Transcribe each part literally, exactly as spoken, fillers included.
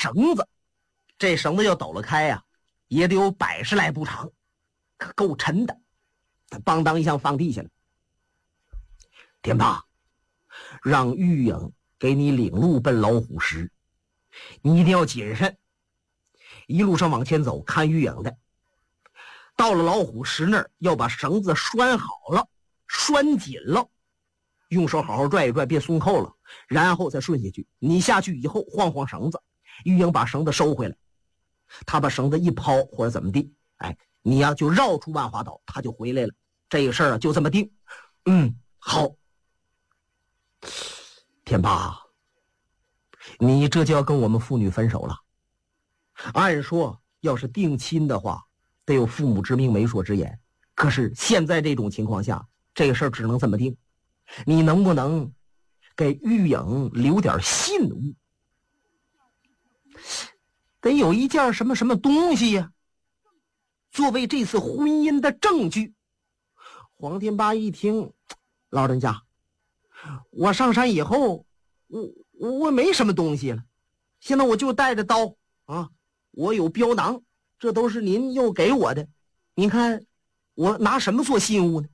绳子，这绳子要抖了开呀、啊，也得有百十来步长，可够沉的。他邦当一下放地下了。天霸，让玉影给你领路奔老虎石，你一定要谨慎，一路上往前走，看玉影的。到了老虎石那儿，要把绳子拴好了，拴紧了，用手好好拽一拽，别松扣了，然后再顺下去。你下去以后晃晃绳子，玉影把绳子收回来，他把绳子一抛或者怎么地，哎，你呀、啊、就绕出万华岛，他就回来了。这个事儿啊就这么定。嗯，好。天霸，你这就要跟我们父女分手了。按说要是定亲的话，得有父母之命媒妁之言，可是现在这种情况下，这个事儿只能这么定。你能不能给玉影留点信物？得有一件什么什么东西呀、啊，作为这次婚姻的证据。黄天霸一听，老人家，我上山以后，我我没什么东西了，现在我就带着刀啊，我有镖囊，这都是您又给我的，您看我拿什么做信物呢？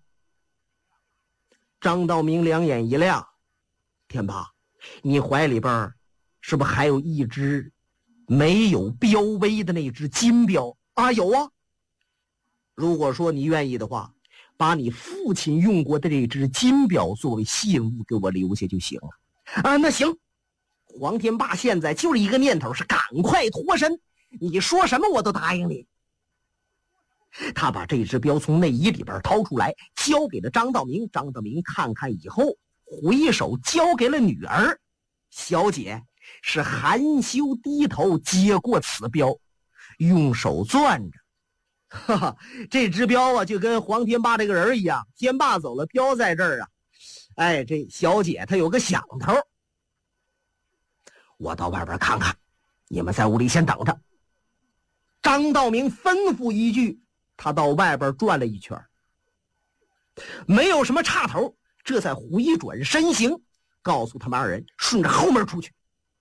张道明两眼一亮，天霸，你怀里边是不是还有一只没有标威的那只金镖啊？有啊。如果说你愿意的话，把你父亲用过的这只金镖作为信物给我留下就行了。啊，那行。黄天霸现在就是一个念头，是赶快脱身，你说什么我都答应你。他把这只镖从内衣里边掏出来，交给了张道明。张道明看看以后，回手交给了女儿。小姐是含羞低头接过此镖，用手攥着。哈哈，这只镖啊，就跟黄天霸这个人一样，天霸走了，镖在这儿啊。哎，这小姐她有个响头。我到外边看看，你们在屋里先等着。张道明吩咐一句，他到外边转了一圈，没有什么岔头，这才回转身形，告诉他们二人顺着后门出去。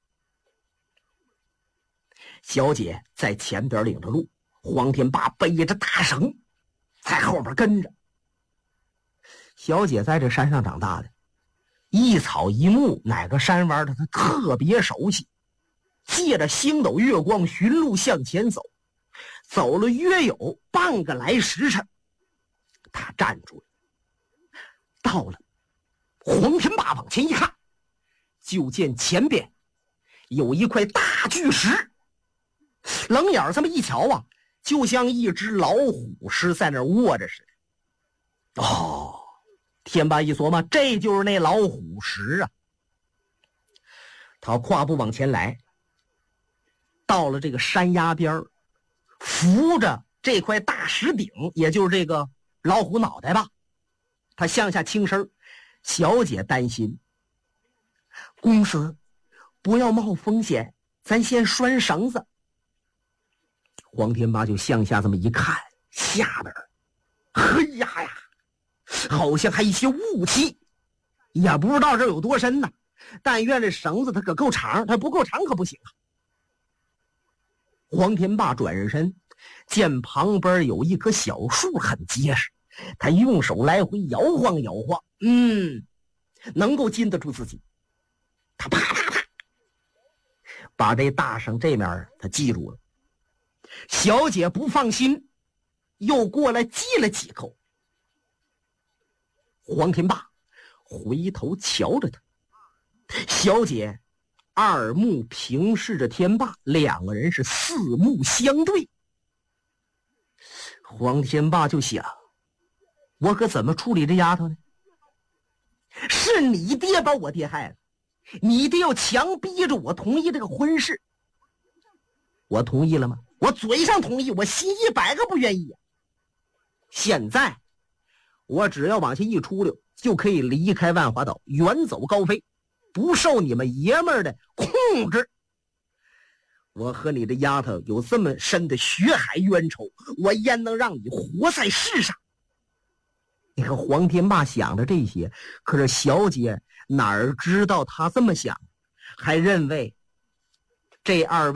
小姐在前边领着路，黄天霸背着大绳在后边跟着。小姐在这山上长大的，一草一木哪个山弯的她特别熟悉。借着星斗月光寻路向前走，走了约有半个来时辰，他站住了。到了，黄天霸往前一看，就见前边有一块大巨石，冷眼这么一瞧啊，就像一只老虎狮在那儿卧着似的。哦，天霸一琢磨，这就是那老虎石啊。他跨步往前来，到了这个山崖边，扶着这块大石顶，也就是这个老虎脑袋吧，他向下轻声，小姐担心，公子不要冒风险，咱先拴绳子。黄天霸就向下这么一看，下边嘿呀呀，好像还一些雾气，也不知道这有多深呢。但愿这绳子它可够长，它不够长可不行啊。黄天霸转身，见旁边有一棵小树很结实，他用手来回摇晃摇晃，嗯，能够禁得住自己。他啪啪啪把这大绳这面他记住了。小姐不放心，又过来系了几口。黄天霸回头瞧着他，小姐二目平视着天霸，两个人是四目相对。黄天霸就想，我可怎么处理这丫头呢？是你爹把我爹害了，你爹要强逼着我同意这个婚事，我同意了吗？我嘴上同意，我心一百个不愿意啊。现在我只要往前一出溜，就可以离开万华岛，远走高飞，不受你们爷们儿的控制。我和你的丫头有这么深的血海冤仇，我焉能让你活在世上？你看黄天霸想着这些，可是小姐哪儿知道他这么想，还认为这二位